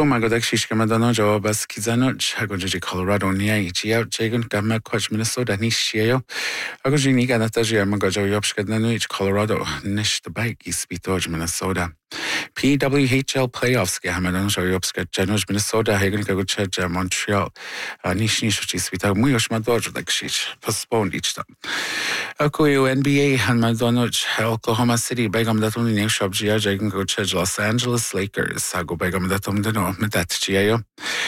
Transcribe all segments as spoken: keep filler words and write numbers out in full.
Oh my god, actually, I'm not sure, but kids are not. I go to Colorado, near each year. Jagan Gamma Coach, Minnesota, Nishio. I go to Niga Nataja, Magajo Yopska, Nanuich, Colorado, Nish the bike is Pitoj, Minnesota. P W H L playoffs, Gamadan, Yopska, Janos, Minnesota, Hagen Kagucha, Montreal, Nish Nish, which is Vita Muyosh Madoj, like she postponed each time. Ako N B A, and Madonoj, Oklahoma City, Begam Datum, New Shop, Gia, Jagan Coach, Los Angeles Lakers, I go Begam Datum, the no, Metat Gio.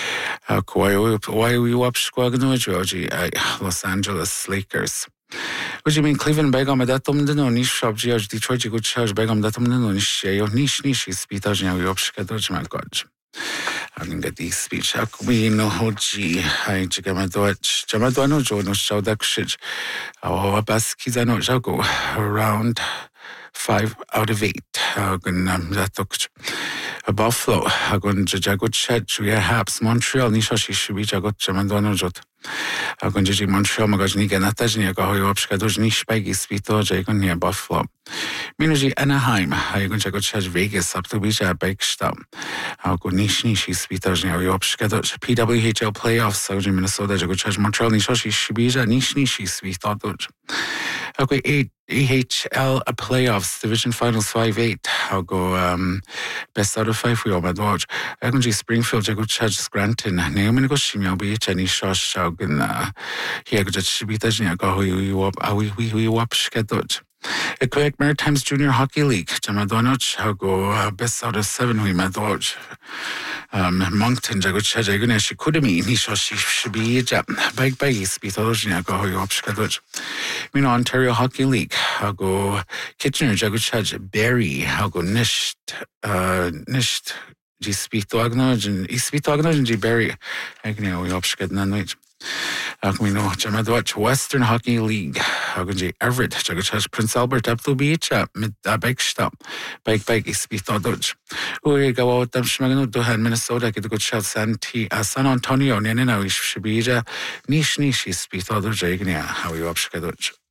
Why we watch Squagno, Georgie, Los Angeles Lakers. What do you mean Cleveland Begam Datum, the no niche shop, George, Detroit, good charge, Begam Datum, the no niche, niche niche, Spitaj, and we opshka, my god. I can get these speech. How could we know how G? I check my Dutch. Jamadano Jono show that shit. Our baskets I know shall go around five out of eight. How can that took a Buffalo? How can Jago chat? We have Montreal, Nisha, she should be Jago Jamadano Jot. How can Jiji Montreal Magazine and Natajnia go upska those niche baggies Vito, Jagon near Buffalo. Minuji Anaheim, how you going to go chat Vegas up to Bija Bakestam. How go niche niche Spitas near Yopska, P W H L playoffs, South Minnesota, Jago Church Montreal, Nishoshi Shibija, niche niche Svita Dodge. Okay, eight A H L playoffs, division finals five eight. I'll go um, best out of five we all my dodge. I can see Springfield, Jago Church Scranton, Naomi go Shimmy, be Chinese Shosh, Shaugan, here go Shibita, go you up, we we we wap Skadodge. A Quebec Maritimes Junior Hockey League, Jamadonach, I'll go best out of seven we my dodge. Um, Moncton, Jago Church, I gonna she could be Nishoshi should be jab. Bike by Spitology, go you up Skadodge. Mean Ontario Hockey League, I'll go Kitchener, Jago Church, Barry, I'll go Nisht, uh, Nisht, G Spitognog, and Spitognog and G Barry. I can know we up Skadnanwich. How can we know Jamadwatch Western Hockey League? How can G Everett, Jago Church, Prince Albert, up to beach, mid a bike stop, bike bike is Spitodog. We go out them Schmagno to hand Minnesota, get a good shot, San T, San Antonio, Nana, we should be niche niche Spitodog, how we up Skadodge.